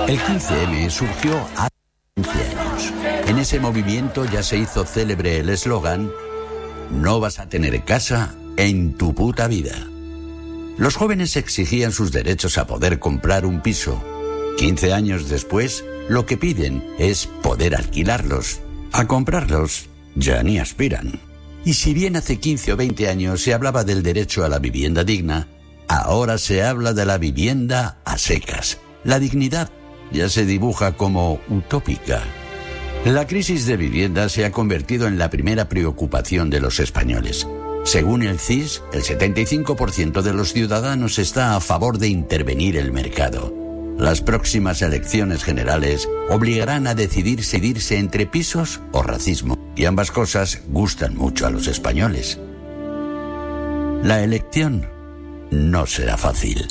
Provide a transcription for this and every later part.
El 15M surgió hace 15 años. En ese movimiento ya se hizo célebre el eslogan: no vas a tener casa en tu puta vida. Los jóvenes exigían sus derechos a poder comprar un piso. 15 años después, lo que piden es poder alquilarlos. A comprarlos ya ni aspiran. Y si bien hace 15 o 20 años se hablaba del derecho a la vivienda digna, ahora se habla de la vivienda a secas. La dignidad ya se dibuja como utópica. La crisis de vivienda se ha convertido en la primera preocupación de los españoles. Según el CIS, el 75% de los ciudadanos está a favor de intervenir el mercado. Las próximas elecciones generales obligarán a decidirse entre pisos o racismo, y ambas cosas gustan mucho a los españoles. La elección no será fácil.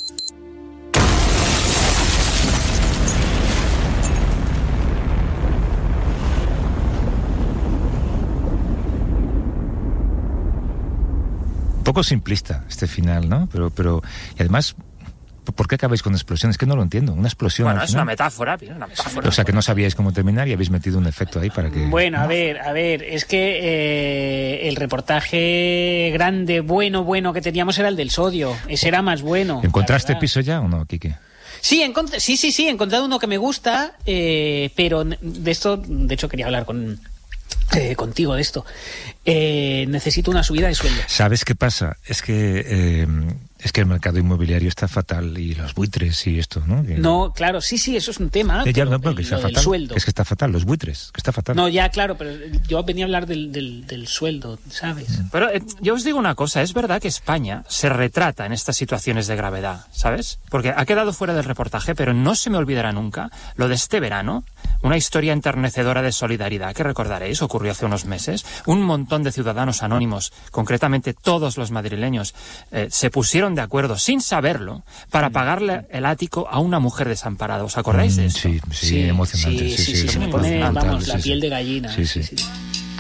Un poco simplista este final, ¿no? Pero y además, ¿por qué acabáis con explosiones? Que no lo entiendo. Una explosión. Bueno, al es final. una metáfora, Pino, una metáfora. O sea, que no sabíais cómo terminar y habéis metido un efecto ahí para que... Bueno, a ver, es que el reportaje grande, bueno que teníamos era el del sodio. Ese era más bueno. ¿Encontraste piso ya o no, Quique? Sí, he encontrado uno que me gusta, pero de esto, de hecho, quería hablar contigo de esto. Necesito una subida de sueldo. ¿Sabes qué pasa? Es que el mercado inmobiliario está fatal, y los buitres y esto, ¿no? No, claro, sí, eso es un tema. Ya, no, que está fatal. Sueldo. Es que está fatal, los buitres, que está fatal. No, ya, claro, pero yo venía a hablar del sueldo, ¿sabes? Pero yo os digo una cosa, es verdad que España se retrata en estas situaciones de gravedad, ¿sabes? Porque ha quedado fuera del reportaje, pero no se me olvidará nunca lo de este verano, una historia enternecedora de solidaridad que recordaréis, ocurrió hace unos meses. Un montón de ciudadanos anónimos, concretamente todos los madrileños, se pusieron de acuerdo, sin saberlo, para pagarle el ático a una mujer desamparada. ¿Os acordáis de eso? Sí, emocionante. Sí, se me pone, vamos, la piel de gallina. Sí.